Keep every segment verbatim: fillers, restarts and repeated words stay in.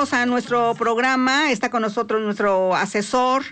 regresamos a nuestro programa. Está con nosotros nuestro asesor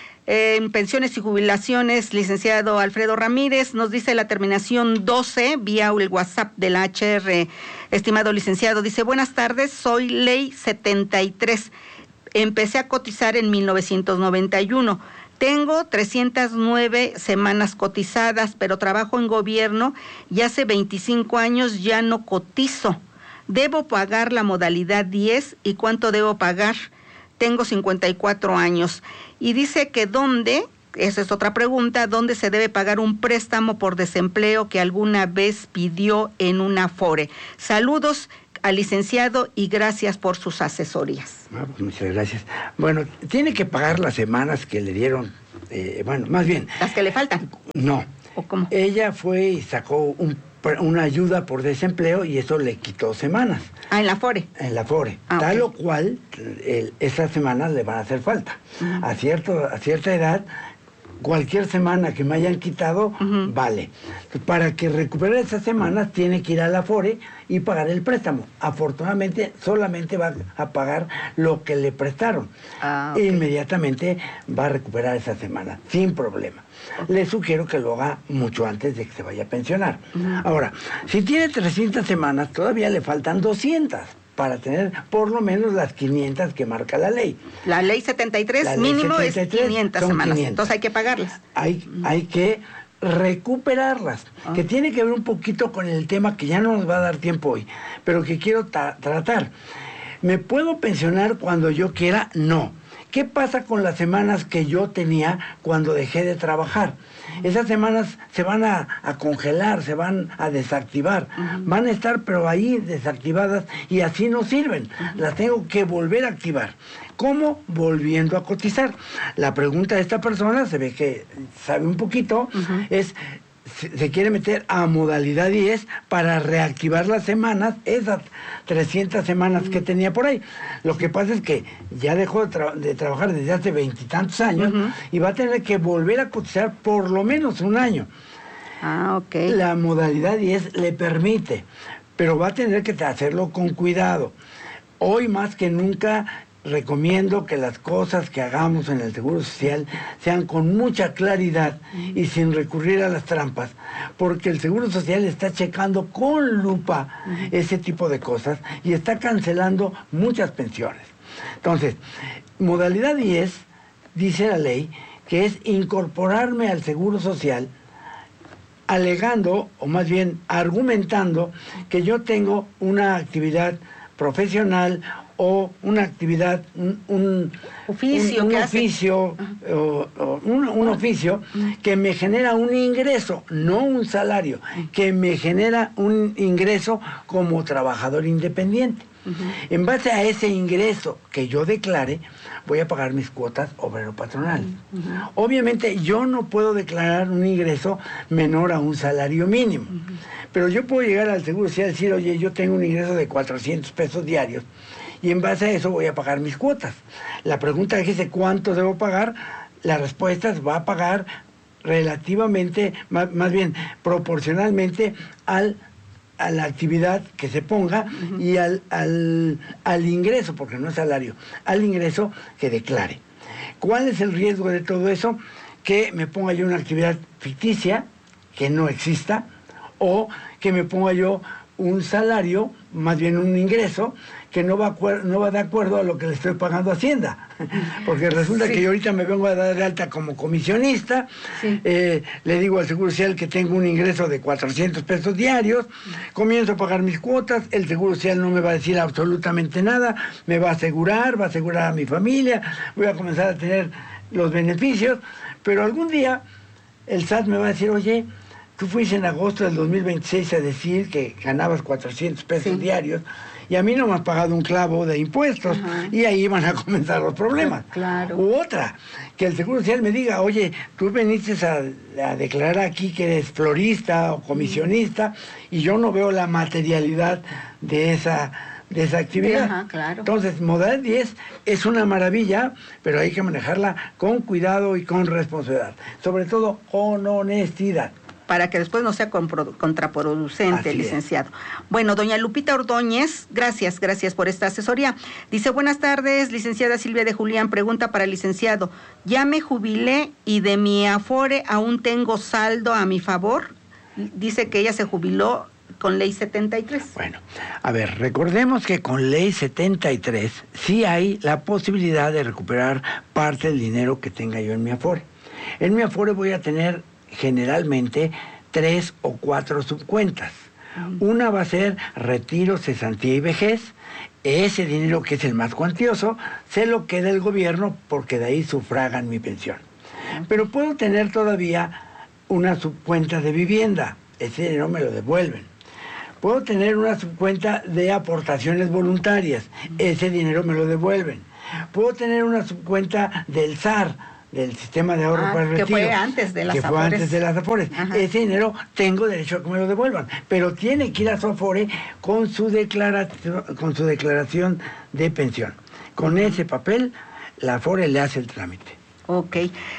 en pensiones y jubilaciones, licenciado Alfredo Ramírez. Nos dice la terminación doce, vía el WhatsApp de la H R, estimado licenciado. Dice, buenas tardes, soy ley setenta y tres. Empecé a cotizar en mil novecientos noventa y uno. Tengo trescientas nueve semanas cotizadas, pero trabajo en gobierno y hace veinticinco años ya no cotizo. ¿Debo pagar la modalidad diez y cuánto debo pagar? Tengo cincuenta y cuatro años. Y dice que dónde, esa es otra pregunta, ¿dónde se debe pagar un préstamo por desempleo que alguna vez pidió en una Afore? Saludos al licenciado y gracias por sus asesorías. Ah, pues muchas gracias. Bueno, tiene que pagar las semanas que le dieron, eh, bueno, más bien. ¿Las que le faltan? No. ¿O cómo? Ella fue y sacó un, una ayuda por desempleo y eso le quitó semanas. Ah, en la Afore. En la Afore. Ah, Tal okay. o cual, el, esas semanas le van a hacer falta. Uh-huh. A, cierto, a cierta edad, cualquier semana que me hayan quitado, uh-huh, vale. Para que recupere esas semanas, tiene que ir a la Afore y pagar el préstamo. Afortunadamente, solamente va a pagar lo que le prestaron. Ah, okay. E inmediatamente va a recuperar esa semana, sin problema. Okay. Le sugiero que lo haga mucho antes de que se vaya a pensionar. Uh-huh. Ahora, si tiene trescientas semanas, todavía le faltan doscientas. Para tener por lo menos las quinientas que marca la ley. La ley setenta y tres, la mínimo ley setenta y tres es quinientas semanas, quinientas. Entonces hay que pagarlas. Hay, hay que recuperarlas, ah. que tiene que ver un poquito con el tema que ya no nos va a dar tiempo hoy, pero que quiero tra- tratar. ¿Me puedo pensionar cuando yo quiera? No. ¿Qué pasa con las semanas que yo tenía cuando dejé de trabajar? Esas semanas se van a, a congelar, se van a desactivar. Uh-huh. Van a estar pero ahí desactivadas y así no sirven. Uh-huh. Las tengo que volver a activar. ¿Cómo? Volviendo a cotizar. La pregunta de esta persona, se ve que sabe un poquito, uh-huh, es... se quiere meter a modalidad diez para reactivar las semanas, esas trescientas semanas que tenía por ahí. Lo que pasa es que ya dejó de, tra- de trabajar desde hace veintitantos años, uh-huh, y va a tener que volver a cotizar por lo menos un año. Ah, ok. La modalidad diez le permite, pero va a tener que hacerlo con cuidado. Hoy más que nunca recomiendo que las cosas que hagamos en el Seguro Social sean con mucha claridad y sin recurrir a las trampas, porque el Seguro Social está checando con lupa ese tipo de cosas y está cancelando muchas pensiones. Entonces, modalidad diez, dice la ley, que es incorporarme al Seguro Social alegando, o más bien argumentando, que yo tengo una actividad profesional o una actividad, un, un oficio, un, un que oficio, hace... o, o un, un oficio que me genera un ingreso, no un salario, que me genera un ingreso como trabajador independiente. Uh-huh. En base a ese ingreso que yo declare, voy a pagar mis cuotas obrero-patronal. Uh-huh. Obviamente yo no puedo declarar un ingreso menor a un salario mínimo, uh-huh, pero yo puedo llegar al Seguro Social y decir, oye, yo tengo un ingreso de cuatrocientos pesos diarios, y en base a eso voy a pagar mis cuotas. La pregunta es ¿cuánto debo pagar? La respuesta es va a pagar relativamente, más, más bien proporcionalmente al, a la actividad que se ponga, uh-huh, y al, al, al ingreso, porque no es salario, al ingreso que declare. ¿Cuál es el riesgo de todo eso? Que me ponga yo una actividad ficticia, que no exista, o que me ponga yo un salario, más bien un ingreso, que no va, acuer- no va de acuerdo a lo que le estoy pagando a Hacienda. Porque resulta sí. que yo ahorita me vengo a dar de alta como comisionista, sí. eh, le digo al Seguro Social que tengo un ingreso de cuatrocientos pesos diarios, comienzo a pagar mis cuotas, el Seguro Social no me va a decir absolutamente nada, me va a asegurar, va a asegurar a mi familia, voy a comenzar a tener los beneficios, pero algún día el S A T me va a decir, oye, tú fuiste en agosto del dos mil veintiséis a decir que ganabas cuatrocientos pesos sí. diarios, y a mí no me has pagado un clavo de impuestos. Ajá. Y ahí van a comenzar los problemas. Claro. U otra, que el Seguro Social me diga, oye, tú viniste a, a declarar aquí que eres florista o comisionista, mm. y yo no veo la materialidad de esa, de esa actividad. Ajá, claro. Entonces, modalidad diez es una maravilla, pero hay que manejarla con cuidado y con responsabilidad. Sobre todo, con honestidad. para que después no sea compro- contraproducente, Así licenciado. Es. Bueno, doña Lupita Ordóñez, gracias, gracias por esta asesoría. Dice, buenas tardes, licenciada Silvia de Julián, pregunta para el licenciado. Ya me jubilé y de mi Afore aún tengo saldo a mi favor. Dice que ella se jubiló con ley setenta y tres. Bueno, a ver, recordemos que con ley setenta y tres sí hay la posibilidad de recuperar parte del dinero que tenga yo en mi Afore. En mi Afore voy a tener generalmente tres o cuatro subcuentas. Uh-huh. Una va a ser retiro, cesantía y vejez. Ese dinero, que es el más cuantioso, se lo queda el gobierno porque de ahí sufragan mi pensión. Uh-huh. Pero puedo tener todavía una subcuenta de vivienda. Ese dinero me lo devuelven. Puedo tener una subcuenta de aportaciones voluntarias. Ese dinero me lo devuelven. Puedo tener una subcuenta del S A R, del Sistema de Ahorro ah, para el Retiro. Que fue antes de las que Afores. fue antes de las Afores. Ajá. Ese dinero tengo derecho a que me lo devuelvan. Pero tiene que ir a su Afore con su declaración, con su declaración de pensión. Con ese papel, la Afore le hace el trámite. Ok.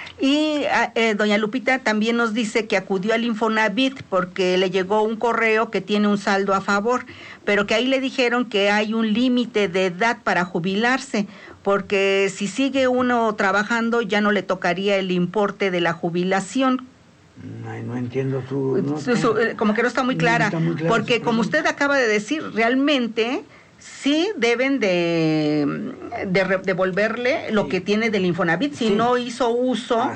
Y eh, doña Lupita también nos dice que acudió al Infonavit porque le llegó un correo que tiene un saldo a favor, pero que ahí le dijeron que hay un límite de edad para jubilarse, porque si sigue uno trabajando ya no le tocaría el importe de la jubilación. Ay, no entiendo su... No su, su como que no está muy clara, no está muy clara porque como usted acaba de decir, realmente... sí deben de, de devolverle lo sí. que tiene del Infonavit si sí. no hizo uso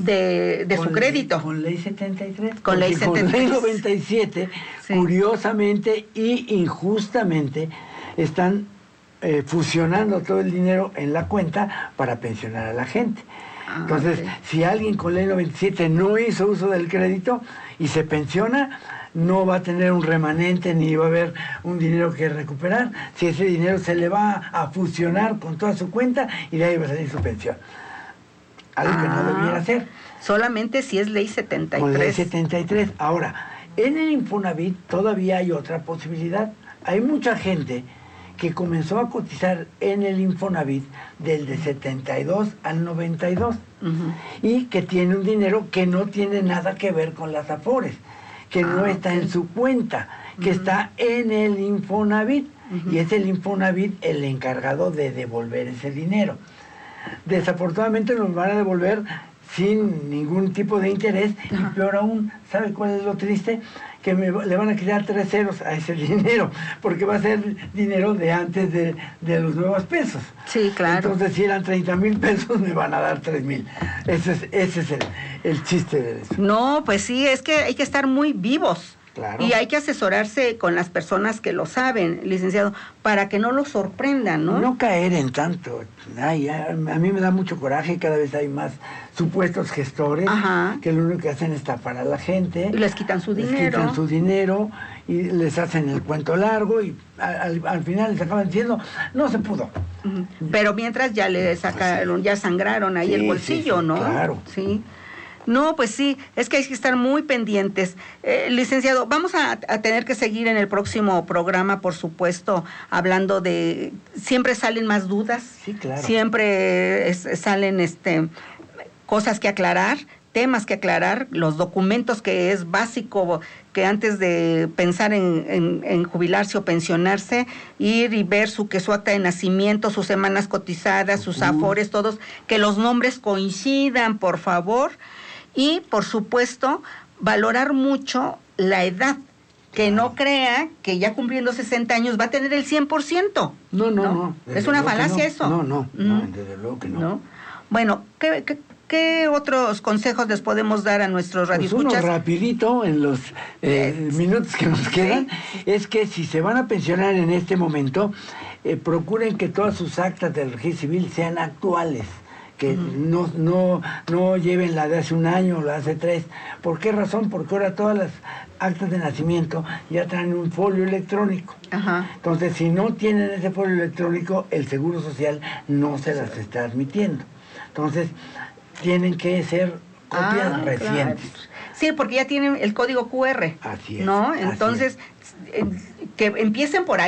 de, de su ley, crédito. Con ley setenta y tres. Con ley setenta y tres. Con ley noventa y siete, sí. curiosamente y injustamente, están eh, fusionando todo el dinero en la cuenta para pensionar a la gente. Ah, Entonces, okay. si alguien con ley noventa y siete no hizo uso del crédito y se pensiona, no va a tener un remanente ni va a haber un dinero que recuperar, si ese dinero se le va a fusionar con toda su cuenta y de ahí va a salir su pensión. Algo ah, que no debiera hacer. Solamente si es ley setenta y tres. Con ley setenta y tres. Ahora, en el Infonavit todavía hay otra posibilidad. Hay mucha gente que comenzó a cotizar en el Infonavit del de setenta y dos al noventa y dos uh-huh. y que tiene un dinero que no tiene nada que ver con las Afores, que ah, no está okay. en su cuenta, que uh-huh. está en el Infonavit, uh-huh. y es el Infonavit el encargado de devolver ese dinero. Desafortunadamente nos van a devolver sin ningún tipo de interés, uh-huh. y peor aún, ¿sabe cuál es lo triste? Que me, le van a quitar tres ceros a ese dinero, porque va a ser dinero de antes de, de los nuevos pesos. Sí, claro. Entonces, si eran treinta mil pesos, me van a dar tres mil. Ese es, ese es el, el chiste de eso. No, pues sí, es que hay que estar muy vivos. Claro. Y hay que asesorarse con las personas que lo saben, licenciado, para que no lo sorprendan, ¿no? No caer en tanto. Ay, a, a mí me da mucho coraje, cada vez hay más supuestos gestores, ajá. que lo único que hacen es estafar a la gente. Y les quitan su les dinero. Les quitan su dinero y les hacen el cuento largo y al, al final les acaban diciendo, no se pudo. Uh-huh. Pero mientras ya le sacaron, sí. ya sangraron ahí sí, el bolsillo, sí, sí, ¿no? Claro. Sí. No, pues sí, es que hay que estar muy pendientes. Eh, licenciado, vamos a, a tener que seguir en el próximo programa, por supuesto, hablando de... Siempre salen más dudas. Sí, claro. Siempre es, salen este, cosas que aclarar, temas que aclarar, los documentos que es básico, que antes de pensar en, en, en jubilarse o pensionarse, ir y ver su, que su acta de nacimiento, sus semanas cotizadas, sus uh-huh. afores, todos, que los nombres coincidan, por favor. Y, por supuesto, valorar mucho la edad, que no crea que ya cumpliendo sesenta años va a tener el cien por ciento. No, no, no. no. Es una falacia no. eso. No, no, mm. no, desde luego que no. ¿No? Bueno, ¿qué, qué, ¿qué otros consejos les podemos dar a nuestros radioescuchas? Pues uno rapidito, en los eh, eh, minutos que nos quedan, sí. es que si se van a pensionar en este momento, eh, procuren que todas sus actas del registro civil sean actuales, que uh-huh. no, no, no lleven la de hace un año o la de hace tres. ¿Por qué razón? Porque ahora todas las actas de nacimiento ya traen un folio electrónico. Uh-huh. Entonces, si no tienen ese folio electrónico, el Seguro Social no se las está admitiendo. Entonces, tienen que ser copias ah, recientes. Claro. Sí, porque ya tienen el código cu erre. Así es. ¿No? Entonces, es. que empiecen por ahí.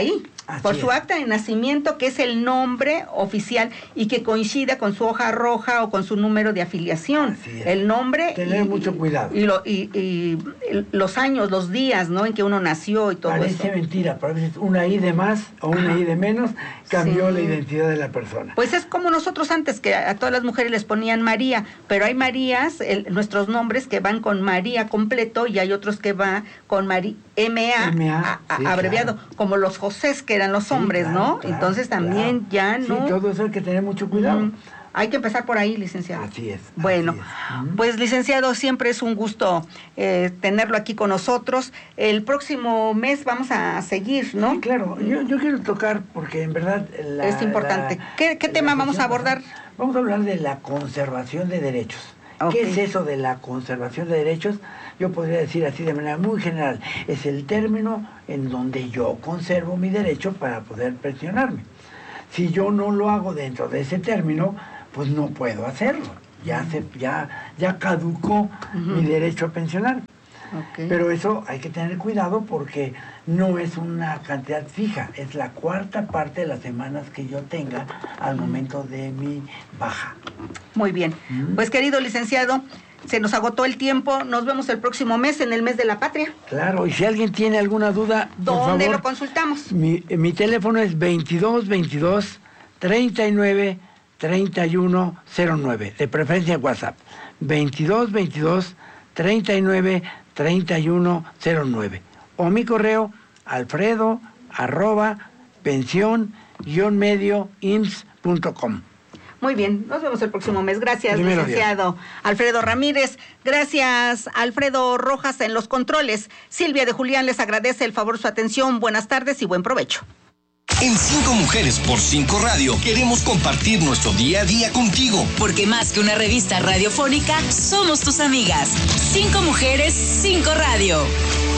Así por es. su acta de nacimiento, que es el nombre oficial y que coincida con su hoja roja o con su número de afiliación. Así es. El nombre. Tener y, mucho cuidado. Y, lo, y, y los años, los días, ¿no? En que uno nació y todo Parece eso. mentira, pero a veces una I de más o una I de menos cambió Sí. la identidad de la persona. Pues es como nosotros antes, que a todas las mujeres les ponían María, pero hay Marías, el, nuestros nombres que van con María completo y hay otros que van con María, M A, M A, a, a, sí, abreviado, claro. como los Josés que eran los Sí, hombres, claro, ¿no? claro, Entonces también claro. ya no. Sí, todo eso hay que tener mucho cuidado. Mm, hay que empezar por ahí, licenciado. Así es. Bueno, así es. Mm. pues licenciado, siempre es un gusto eh, tenerlo aquí con nosotros. El próximo mes vamos a seguir, ¿no? Sí, claro, yo, yo quiero tocar, porque en verdad... La, Es importante. la- ¿Qué, qué la tema vamos a sesión abordar? pasada, Vamos a hablar de la conservación de derechos. Ok. ¿Qué es eso de la conservación de derechos? Yo podría decir así de manera muy general, es el término en donde yo conservo mi derecho para poder pensionarme. Si yo no lo hago dentro de ese término, pues no puedo hacerlo. Ya, se, ya, ya caducó Ujú. mi derecho a pensionarme. Ok. Pero eso hay que tener cuidado porque no es una cantidad fija, es la cuarta parte de las semanas que yo tenga al momento de mi baja. Muy bien. Mm. Pues querido licenciado, se nos agotó el tiempo. Nos vemos el próximo mes, en el mes de la patria. Claro, y si alguien tiene alguna duda, por ¿Dónde favor, lo consultamos? mi, mi teléfono es veintidós veintidós treinta y nueve treinta y uno cero nueve, de preferencia WhatsApp. veintidós veintidós treinta y nueve treinta y uno cero nueve. O mi correo, alfredo arroba pensión guión medio ims punto com. Muy bien, nos vemos el próximo mes. Gracias, Primero licenciado Alfredo Ramírez. Gracias, Alfredo Rojas en los controles. Silvia de Julián les agradece el favor de su atención. Buenas tardes y buen provecho. En Cinco Mujeres por Cinco Radio queremos compartir nuestro día a día contigo. Porque más que una revista radiofónica, somos tus amigas. Cinco Mujeres, Cinco Radio.